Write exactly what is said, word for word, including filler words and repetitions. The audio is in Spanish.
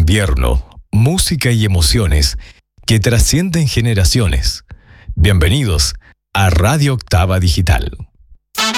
invierno, música y emociones que trascienden generaciones. Bienvenidos a Radio Octava Digital.